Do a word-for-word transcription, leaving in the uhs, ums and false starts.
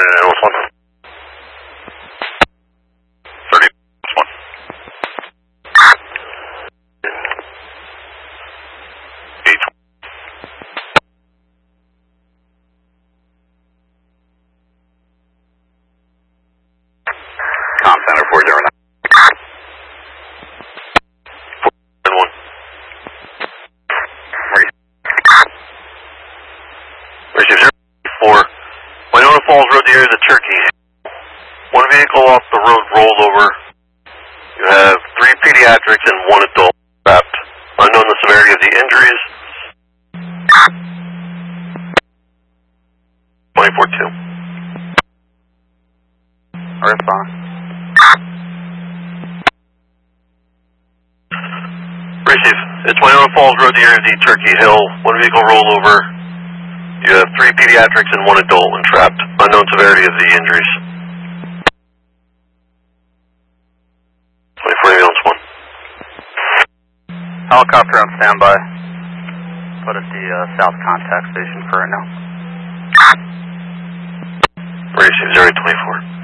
nine one one. thirty one. eight. Com Center four zero nine. four one. Receive zero four. Winona Falls Road, the area of the Turkey. One vehicle off the road rolled over. You have three pediatrics and one adult trapped. Unknown the severity of the injuries. twenty-four two. Response. Receive. It's Winona Falls Road, the area of the Turkey Hill. One vehicle rolled over. You have three pediatrics and one adult when trapped. Unknown severity of the injuries. twenty-four ambulance one. Helicopter on standby. Put at the uh, south contact station for right now. Receive zero twenty-four.